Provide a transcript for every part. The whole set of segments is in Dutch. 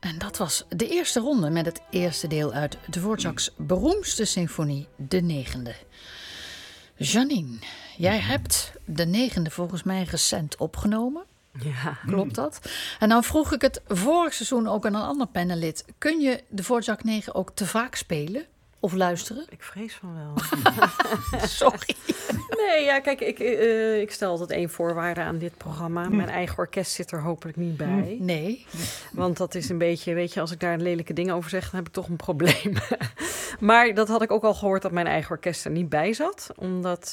En dat was de eerste ronde met het eerste deel uit Dvorak's beroemdste symfonie, de 9e. Janine, jij hebt de 9e volgens mij recent opgenomen. Ja. Klopt dat? En nou vroeg ik het vorig seizoen ook aan een ander panellid. Kun je de Dvorak 9 ook te vaak spelen of luisteren? Ik vrees van wel. Sorry. Nee, ja, kijk, ik stel altijd één voorwaarde aan dit programma. Mijn eigen orkest zit er hopelijk niet bij. Nee. Want dat is een beetje, weet je, als ik daar lelijke dingen over zeg, dan heb ik toch een probleem. Maar dat had ik ook al gehoord dat mijn eigen orkest er niet bij zat. Omdat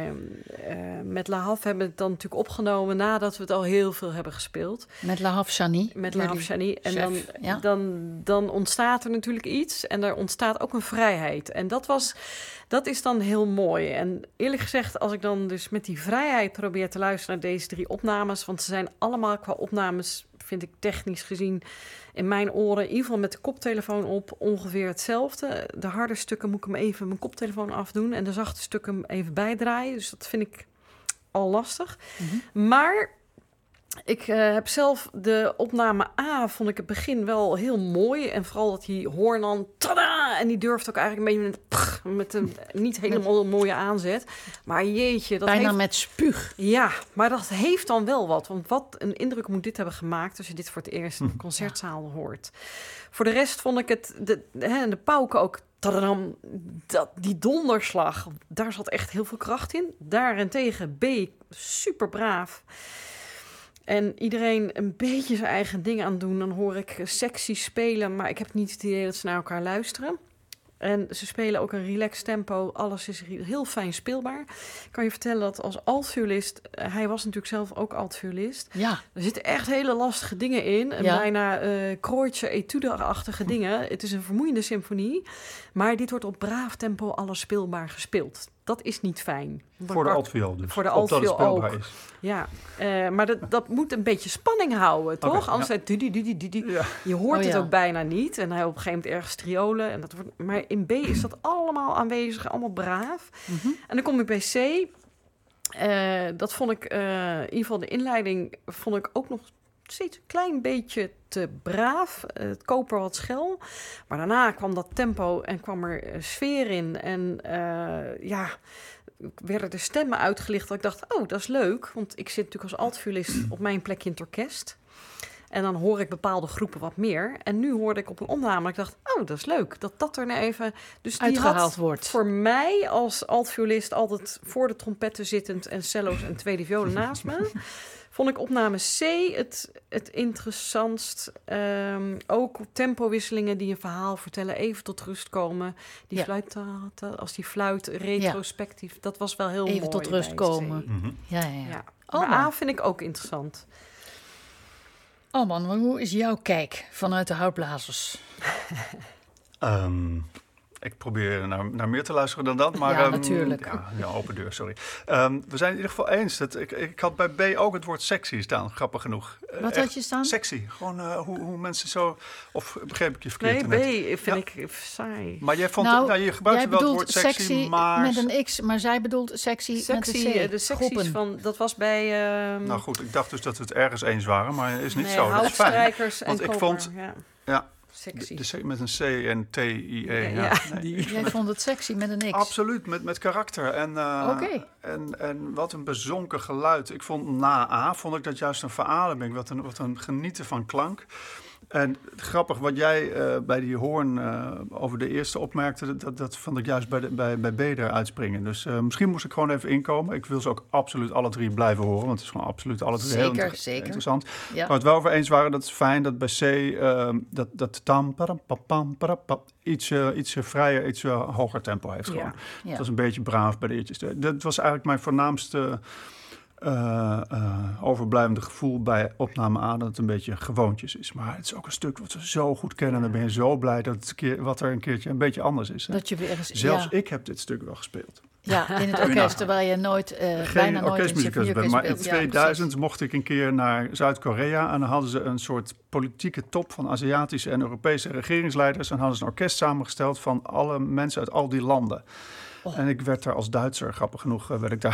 met La Havre hebben we het dan natuurlijk opgenomen nadat we het al heel veel hebben gespeeld. Met La Havre Chani. Met La Havre Chani. En chef, dan ontstaat er natuurlijk iets en er ontstaat ook een vrijheid. En dat is dan heel mooi. En eerlijk gezegd, als ik dan dus met die vrijheid probeer te luisteren naar deze 3 opnames, want ze zijn allemaal qua opnames, vind ik technisch gezien, in mijn oren, in ieder geval met de koptelefoon op, ongeveer hetzelfde. De harde stukken moet ik hem even mijn koptelefoon afdoen en de zachte stukken even bijdraaien. Dus dat vind ik al lastig. Mm-hmm. Maar ik heb zelf de opname A, vond ik het begin wel heel mooi. En vooral dat die hoorn dan, tada! En die durft ook eigenlijk een beetje met een niet helemaal mooie aanzet. Maar jeetje. Dat bijna met spuug. Ja, maar dat heeft dan wel wat. Want wat een indruk moet dit hebben gemaakt als je dit voor het eerst in de concertzaal hoort. Voor de rest vond ik het, de pauken ook, tadadam, die donderslag, daar zat echt heel veel kracht in. Daarentegen B, super braaf. En iedereen een beetje zijn eigen ding aan doen. Dan hoor ik sexy spelen, maar ik heb niet het idee dat ze naar elkaar luisteren. En ze spelen ook een relaxed tempo. Alles is heel fijn speelbaar. Ik kan je vertellen dat als altviolist, hij was natuurlijk zelf ook altviolist. Ja. Er zitten echt hele lastige dingen in. En bijna Kreutzer etude-achtige dingen. Het is een vermoeiende symfonie. Maar dit wordt op braaf tempo alles speelbaar gespeeld. Dat is niet fijn. Voor de altviool dus. Voor de altviool ook. Is. Ja, maar dat moet een beetje spanning houden, toch? Okay, anders je hoort het ook bijna niet. En hij op een gegeven moment ergens triolen. En dat wordt, maar in B is dat allemaal aanwezig, allemaal braaf. Mm-hmm. En dan kom ik bij C. Dat vond ik, in ieder geval de inleiding, vond ik ook nog steeds een klein beetje te braaf. Het koper wat schel. Maar daarna kwam dat tempo en kwam er sfeer in. En werden de stemmen uitgelicht. Dat ik dacht, oh, dat is leuk. Want ik zit natuurlijk als altviolist op mijn plekje in het orkest. En dan hoor ik bepaalde groepen wat meer. En nu hoorde ik op een opname dat ik dacht, oh, dat is leuk. Dat er nou even dus uitgehaald wordt. Voor mij als altviolist altijd voor de trompetten zittend en cello's en tweede violen naast me. Vond ik opname C het interessantst. Ook tempowisselingen die een verhaal vertellen, even tot rust komen. Die fluit, als die fluit retrospectief, dat was wel heel mooi. Even tot rust komen. Mm-hmm. Ja. Maar A vind ik ook interessant. Alman, hoe is jouw kijk vanuit de houtblazers? Ik probeer naar meer te luisteren dan dat, maar... Ja, natuurlijk. Ja, open deur, sorry. We zijn in ieder geval eens. Ik had bij B ook het woord sexy staan, grappig genoeg. Wat had je staan? Sexy. Gewoon hoe mensen zo... Of begreep ik je verkeerd? Nee, B vind ik saai. Maar jij vond je gebruikt wel het woord sexy, maar... met een X, maar zij bedoelt sexy met een C. De secties van, dat was bij... Nou goed, ik dacht dus dat we het ergens eens waren, maar het is niet zo. Houtstrijkers en koper. Ik vond... Ja. Sexy. Met een C en T-I-E. Jij vond het sexy met een X? Absoluut, met karakter. En wat een bezonken geluid. Ik vond na A vond ik dat juist een verademing. Wat een genieten van klank. En grappig, wat jij bij die hoorn over de eerste opmerkte, dat vond ik juist bij B er uitspringen. Dus misschien moest ik gewoon even inkomen. Ik wil ze ook absoluut alle 3 blijven horen, want het is gewoon absoluut alle 3 heel interessant. Ja. Maar het wel over eens waren, dat is fijn dat bij C dat tam, param, pam, parapap, iets vrijer, iets hoger tempo heeft gewoon. Ja. Het was een beetje braaf bij de eertjes. Dat was eigenlijk mijn voornaamste overblijvende gevoel bij opname A, dat het een beetje gewoontjes is. Maar het is ook een stuk wat we zo goed kennen. Dan ben je zo blij dat wat er een keertje een beetje anders is. Hè? Dat je weer eens, zelfs ik heb dit stuk wel gespeeld. Ja, in het orkest, terwijl je nooit, bijna nooit in symfonieorkest bent. Maar in 2000 mocht ik een keer naar Zuid-Korea en dan hadden ze een soort politieke top van Aziatische en Europese regeringsleiders en hadden ze een orkest samengesteld van alle mensen uit al die landen. Oh. En ik werd daar als Duitser, grappig genoeg, werd ik daar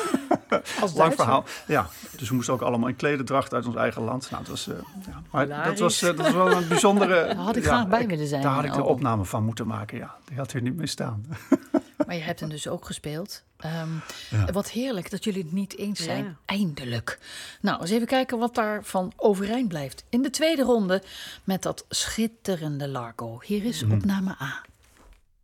Lang verhaal. Ja, dus we moesten ook allemaal in klederdracht uit ons eigen land. Nou, dat was wel een bijzondere... Daar had ik graag bij willen zijn. Daar had ik de opname van moeten maken, ja. Die had hier niet meer staan. Maar je hebt hem dus ook gespeeld. Wat heerlijk dat jullie het niet eens zijn. Ja. Eindelijk. Nou, eens even kijken wat daarvan overeind blijft. In de tweede ronde met dat schitterende Largo. Hier is opname A.